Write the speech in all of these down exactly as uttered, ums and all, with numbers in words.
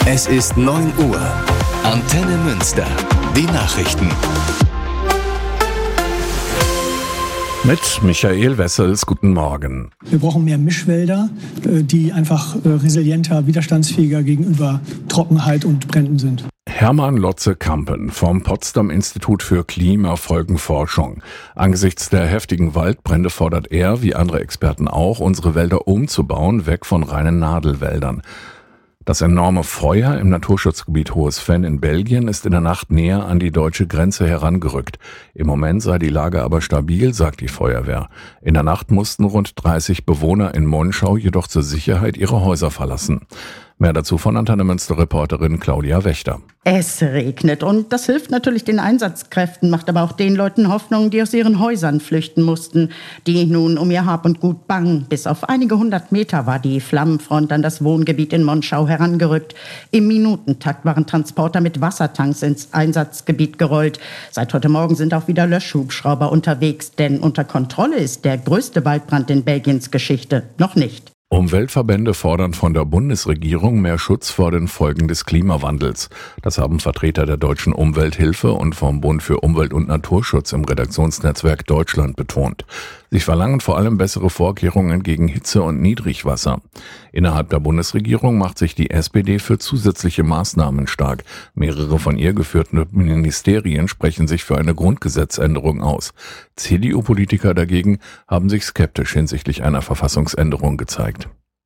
Es ist neun Uhr. Antenne Münster. Die Nachrichten. Mit Michael Wessels, guten Morgen. Wir brauchen mehr Mischwälder, die einfach resilienter, widerstandsfähiger gegenüber Trockenheit und Bränden sind. Hermann Lotze-Kampen vom Potsdam Institut für Klimafolgenforschung. Angesichts der heftigen Waldbrände fordert er, wie andere Experten auch, unsere Wälder umzubauen, weg von reinen Nadelwäldern. Das enorme Feuer im Naturschutzgebiet Hohes Venn in Belgien ist in der Nacht näher an die deutsche Grenze herangerückt. Im Moment sei die Lage aber stabil, sagt die Feuerwehr. In der Nacht mussten rund dreißig Bewohner in Monschau jedoch zur Sicherheit ihre Häuser verlassen. Mehr dazu von Antenne Münster-Reporterin Claudia Wächter. Es regnet und das hilft natürlich den Einsatzkräften, macht aber auch den Leuten Hoffnung, die aus ihren Häusern flüchten mussten, die nun um ihr Hab und Gut bangen. Bis auf einige hundert Meter war die Flammenfront an das Wohngebiet in Monschau herangerückt. Im Minutentakt waren Transporter mit Wassertanks ins Einsatzgebiet gerollt. Seit heute Morgen sind auch wieder Löschhubschrauber unterwegs, denn unter Kontrolle ist der größte Waldbrand in Belgiens Geschichte noch nicht. Umweltverbände fordern von der Bundesregierung mehr Schutz vor den Folgen des Klimawandels. Das haben Vertreter der Deutschen Umwelthilfe und vom Bund für Umwelt- und Naturschutz im Redaktionsnetzwerk Deutschland betont. Sie verlangen vor allem bessere Vorkehrungen gegen Hitze und Niedrigwasser. Innerhalb der Bundesregierung macht sich die S P D für zusätzliche Maßnahmen stark. Mehrere von ihr geführten Ministerien sprechen sich für eine Grundgesetzänderung aus. C D U-Politiker dagegen haben sich skeptisch hinsichtlich einer Verfassungsänderung gezeigt.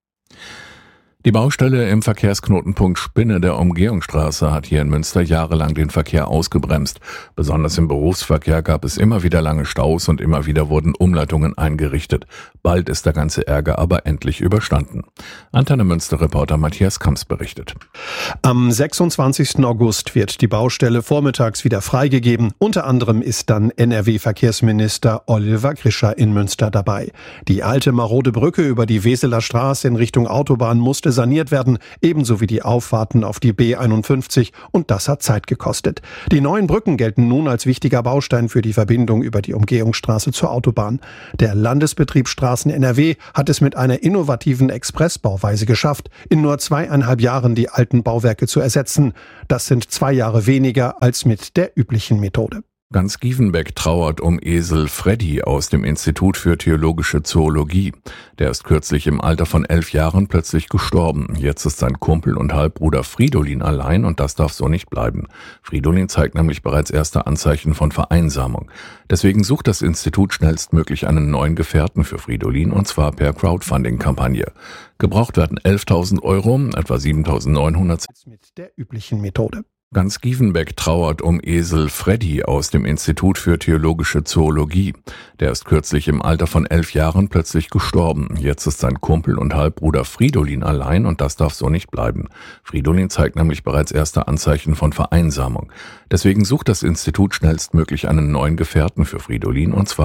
Die Baustelle im Verkehrsknotenpunkt Spinne der Umgehungsstraße hat hier in Münster jahrelang den Verkehr ausgebremst. Besonders im Berufsverkehr gab es immer wieder lange Staus und immer wieder wurden Umleitungen eingerichtet. Bald ist der ganze Ärger aber endlich überstanden. Antenne Münster-Reporter Matthias Kamps berichtet. Am sechsundzwanzigsten August wird die Baustelle vormittags wieder freigegeben. Unter anderem ist dann N R W-Verkehrsminister Oliver Grischer in Münster dabei. Die alte marode Brücke über die Weseler Straße in Richtung Autobahn musste saniert werden, ebenso wie die Auffahrten auf die B einundfünfzig, und das hat Zeit gekostet. Die neuen Brücken gelten nun als wichtiger Baustein für die Verbindung über die Umgehungsstraße zur Autobahn. Der Landesbetrieb Straßen N R W hat es mit einer innovativen Expressbauweise geschafft, in nur zweieinhalb Jahren die alten Bauwerke zu ersetzen. Das sind zwei Jahre weniger als mit der üblichen Methode. Ganz Gievenbeck trauert um Esel Freddy aus dem Institut für Theologische Zoologie. Der ist kürzlich im Alter von elf Jahren plötzlich gestorben. Jetzt ist sein Kumpel und Halbbruder Fridolin allein und das darf so nicht bleiben. Fridolin zeigt nämlich bereits erste Anzeichen von Vereinsamung. Deswegen sucht das Institut schnellstmöglich einen neuen Gefährten für Fridolin, und zwar per Crowdfunding-Kampagne. Gebraucht werden elftausend Euro, etwa siebentausendneunhundert mit der üblichen Methode. Ganz Gievenbeck trauert um Esel Freddy aus dem Institut für Theologische Zoologie. Der ist kürzlich im Alter von elf Jahren plötzlich gestorben. Jetzt ist sein Kumpel und Halbbruder Fridolin allein und das darf so nicht bleiben. Fridolin zeigt nämlich bereits erste Anzeichen von Vereinsamung. Deswegen sucht das Institut schnellstmöglich einen neuen Gefährten für Fridolin, und zwar